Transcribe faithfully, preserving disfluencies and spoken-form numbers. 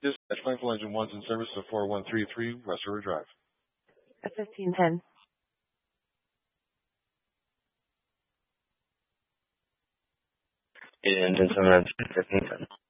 Dispatch Mindful Engine one's in service to four one three three West River Drive. At fifteen ten. Engine seven nine two, fifteen ten.